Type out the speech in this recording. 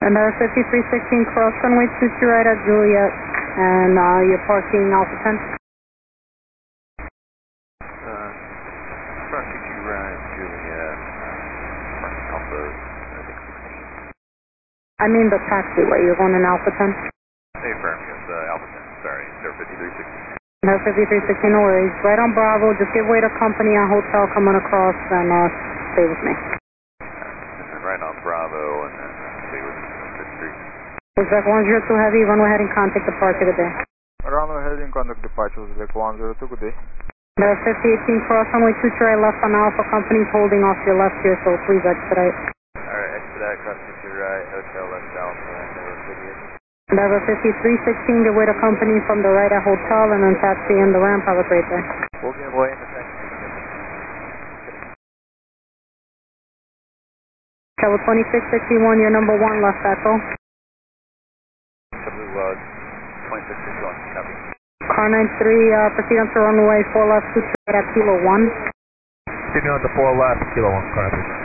And 5316 cross runway 22 right at Juliet, and you're parking Alpha 10. Cross 22 right, Juliet, parking Alpha, I think 16. I mean the taxiway, you're going in Alpha 10? Affirm, yes, Alpha 10, sorry, 5316. No, 5316, no worries. Right on Bravo, just give way to company and hotel coming across, and stay with me. Right on Bravo, and then stay with 5th Street. Quebec 102 Heavy, runway heading contact departure today. Runway heading contact departure, Quebec 102, good day. 5018 cross runway 22 right left on Alpha, company's holding off your left here, so please expedite. Alright, expedite, cross 22 right, hotel left Alpha, Never 5316, give way to company from the right at hotel, and then taxi in the ramp, have a great day. We'll give way in the taxi. Travel 2661, you're number 1, left echo. W 2661, copy. Car 93, proceed onto runway 4 left, 2 right at Kilo 1. Continue on to 4 left, Kilo 1, copy.